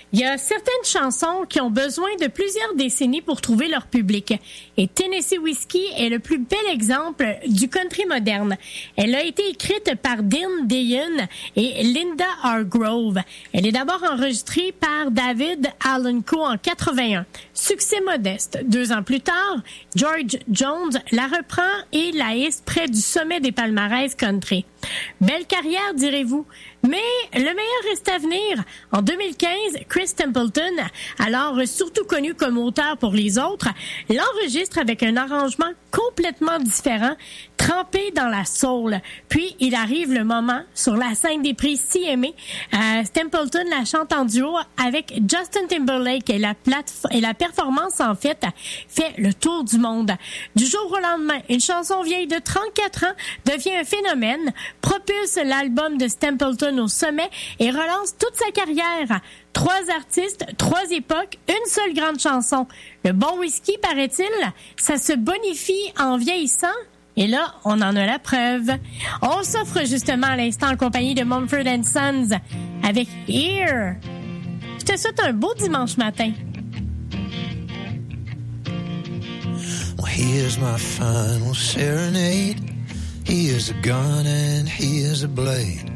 Il y a certaines chansons qui ont besoin de plusieurs décennies pour trouver leur public. Et Tennessee Whiskey est le plus bel exemple du country moderne. Elle a été écrite par Dean Dayan et Linda Hargrove. Elle est d'abord enregistrée par David Allan Coe en 81. Succès modeste. 2 ans plus tard, George Jones la reprend et la hisse près du sommet des palmarès country. Belle carrière, direz-vous. Mais le meilleur reste à venir. En 2015, Chris Templeton, alors surtout connu comme auteur pour les autres, l'enregistre avec un arrangement complètement différent, trempé dans la soul. Puis, il arrive le moment, sur la scène des prix CMA, Templeton la chante en duo avec Justin Timberlake et la performance, en fait, fait le tour du monde. Du jour au lendemain, une chanson vieille de 34 ans devient un phénomène, propulse l'album de Templeton au sommet et relance toute sa carrière. 3 artistes, 3 époques, une seule grande chanson. Le bon whisky, paraît-il, ça se bonifie en vieillissant. Et là, on en a la preuve. On s'offre justement à l'instant en compagnie de Mumford & Sons avec Here. Je te souhaite un beau dimanche matin. Well, here's my final serenade. Here's a gun and here's a blade.